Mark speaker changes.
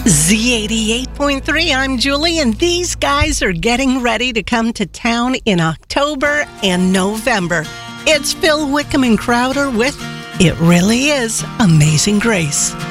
Speaker 1: Z88.3, I'm Julie, and these guys are getting ready to come to town in October and November. It's Phil Wickham and Crowder with It Really Is Amazing Grace.